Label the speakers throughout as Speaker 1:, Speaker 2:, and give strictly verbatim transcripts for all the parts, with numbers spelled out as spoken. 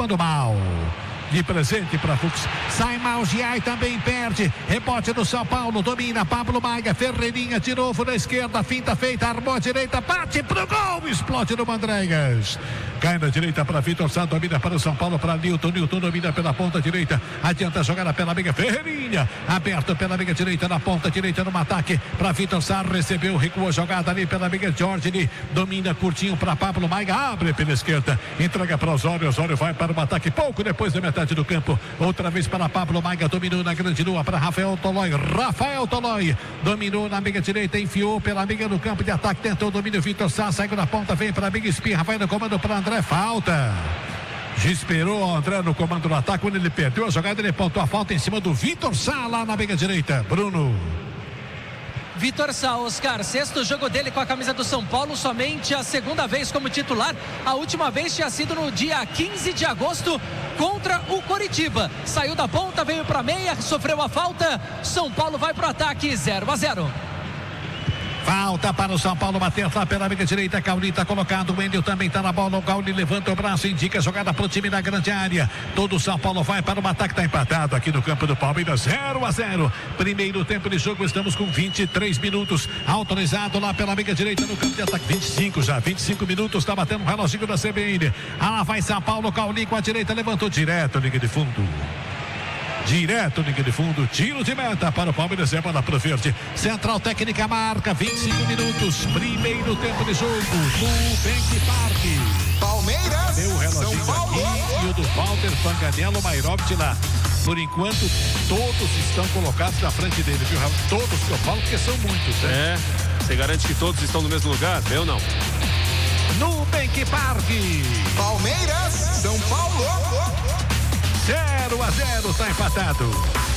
Speaker 1: jogando mal. De presente para Fux. Sai mal, Giai também perde. Rebote do São Paulo. Domina Pablo Maia. Ferreirinha de novo na esquerda. Finta feita. Armou a direita. Bate pro gol. Explode no Mandregas. Cai na direita para Vitor Sá. Domina para o São Paulo. Para Nilton. Nilton domina pela ponta direita. Adianta a jogada pela amiga Ferreirinha. Aberto pela amiga direita. Na ponta direita no ataque. Para Vitor Sá. Recebeu. Recuou a jogada ali pela amiga Jorge. Ele domina curtinho para Pablo Maia. Abre pela esquerda. Entrega para Osório. Osório vai para o ataque. Pouco depois da metade do campo, outra vez para Pablo Maia, dominou na grande lua para Rafael Tolói, Rafael Tolói, dominou na amiga direita, enfiou pela amiga no campo de ataque, tentou o domínio, Vitor Sá, saiu na ponta, vem para a amiga Espirra, vai no comando para André, falta. Já esperou o André no comando do ataque, quando ele perdeu a jogada, ele pontou a falta em cima do Vitor Sá, lá na amiga direita, Bruno.
Speaker 2: Vitor Sá, Oscar, sexto jogo dele com a camisa do São Paulo, somente a segunda vez como titular. A última vez tinha sido no dia quinze de agosto contra o Coritiba. Saiu da ponta, veio para meia, sofreu a falta. São Paulo vai para o ataque, zero a zero.
Speaker 1: Falta para o São Paulo bater lá pela amiga direita. Cauli está colocado. O Wendel também está na bola. O Cauli levanta o braço, indica a jogada para o time da grande área. Todo o São Paulo vai para o ataque. Está empatado aqui no campo do Palmeiras. zero a zero. Primeiro tempo de jogo. Estamos com vinte e três minutos. Autorizado lá pela amiga direita no campo de ataque. vinte e cinco já. vinte e cinco minutos. Está batendo o reloginho da C B N. Ah, lá vai São Paulo. Cauli com a direita. Levantou direto. Liga de fundo. Direto, linha de fundo, tiro de meta para o Palmeiras, é bola pro verde. Central técnica marca, vinte e cinco minutos, primeiro tempo de jogo, no Bank Park.
Speaker 3: Palmeiras,
Speaker 1: meu reloginho aqui e o do Walter Panganello Mairovich lá. Por enquanto, todos estão colocados na frente dele, viu? Todos que eu falo, porque são muitos, né?
Speaker 4: É, você garante que todos estão no mesmo lugar? Eu não.
Speaker 1: No Bank Park.
Speaker 3: Palmeiras, São Paulo.
Speaker 1: zero a zero, está empatado.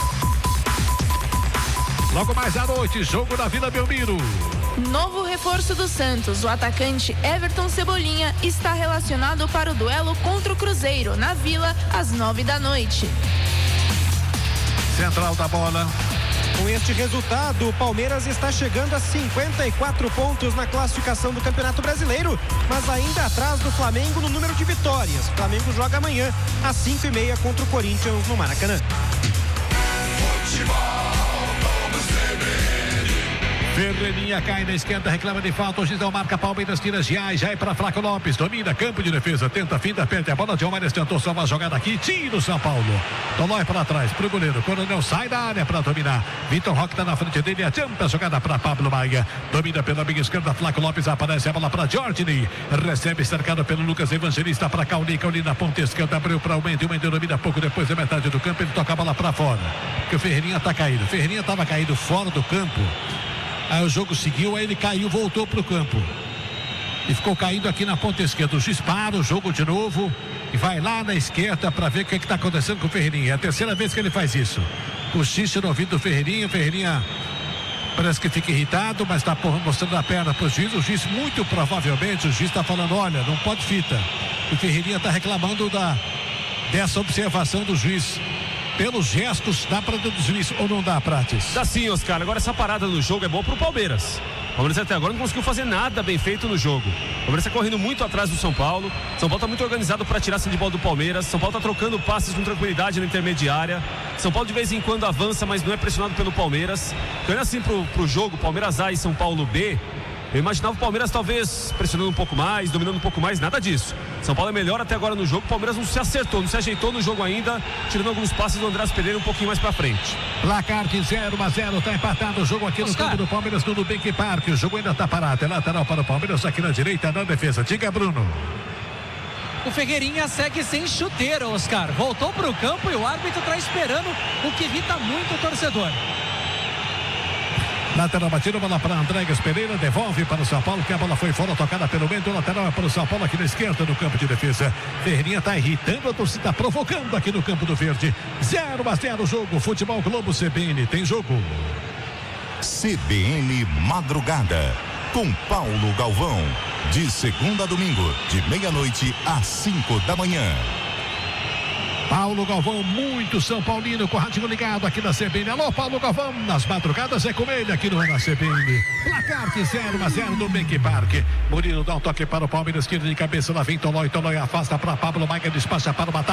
Speaker 1: Logo mais à noite, jogo da Vila Belmiro.
Speaker 5: Novo reforço do Santos, o atacante Everton Cebolinha está relacionado para o duelo contra o Cruzeiro, na Vila, às nove da noite.
Speaker 1: Central da bola.
Speaker 6: Com este resultado, o Palmeiras está chegando a cinquenta e quatro pontos na classificação do Campeonato Brasileiro, mas ainda atrás do Flamengo no número de vitórias. O Flamengo joga amanhã às cinco e meia contra o Corinthians no Maracanã.
Speaker 1: Ferreirinha cai na esquerda, reclama de falta, o Gisel marca, Palmeiras tira Giai, já é para Flaco Lopes, domina, campo de defesa, tenta, finta, perde a bola, John Mares tentou salvar a jogada aqui, tira o São Paulo, Tolói para trás, pro goleiro, Coronel sai da área para dominar, Vitor Roque está na frente dele, adianta a jogada para Pablo Maia, domina pela amiga esquerda, Flaco Lopes aparece a bola para Jorginho, recebe cercado pelo Lucas Evangelista para Cauli, Cauli na ponta esquerda, abriu para o Wendel, o Wendel domina pouco depois da metade do campo, ele toca a bola para fora, porque o Ferreirinha está caído, Ferreirinha estava caído fora do campo. Aí o jogo seguiu, aí ele caiu, voltou para o campo. E ficou caído aqui na ponta esquerda. O juiz para o jogo de novo e vai lá na esquerda para ver o que está acontecendo com o Ferreirinha. É a terceira vez que ele faz isso. Cochicha no ouvido do Ferreirinha. O Ferreirinha parece que fica irritado, mas está mostrando a perna para o juiz. O juiz, muito provavelmente, o juiz está falando, olha, não pode fita. O Ferreirinha está reclamando da, dessa observação do juiz. Pelos gestos, dá para deduzir isso ou não dá, Prates?
Speaker 4: Dá sim, Oscar. Agora essa parada no jogo é boa pro Palmeiras. O Palmeiras até agora não conseguiu fazer nada bem feito no jogo. O Palmeiras está correndo muito atrás do São Paulo. São Paulo está muito organizado para tirar essa de bola do Palmeiras. São Paulo está trocando passes com tranquilidade na intermediária. São Paulo de vez em quando avança, mas não é pressionado pelo Palmeiras. Olhando assim pro, pro jogo, Palmeiras A e São Paulo B, eu imaginava o Palmeiras talvez pressionando um pouco mais, dominando um pouco mais, nada disso. São Paulo é melhor até agora no jogo, o Palmeiras não se acertou, não se ajeitou no jogo ainda, tirando alguns passes do Andrés Pereira um pouquinho mais pra frente.
Speaker 1: Placar de zero a zero, tá empatado o jogo aqui no campo do Palmeiras, no Nubank Park. O jogo ainda tá parado, é lateral para o Palmeiras, aqui na direita, na defesa. Diga, Bruno.
Speaker 2: O Ferreirinha segue sem chuteira, Oscar. Voltou pro campo e o árbitro tá esperando, o que irrita muito o torcedor.
Speaker 1: Lateral batida, bola para Andrégas Pereira, devolve para o São Paulo, que a bola foi fora, tocada pelo meio, lateral é para o São Paulo aqui na esquerda, no campo de defesa. Ferreirinha está irritando a torcida, provocando aqui no campo do verde. zero a zero o jogo, Futebol Globo C B N, tem jogo.
Speaker 7: C B N Madrugada, com Paulo Galvão, de segunda a domingo, de meia-noite às cinco da manhã.
Speaker 1: Paulo Galvão, muito São Paulino, com o radinho ligado aqui na C B N. Alô, Paulo Galvão, nas madrugadas é com ele aqui no na C B N. Placar de zero a zero no Bank Park. Murilo dá um toque para o Palmeiras, esquerda de cabeça, lá vem Tolói, Tolói afasta para Pablo Maia, despacha para o ataque.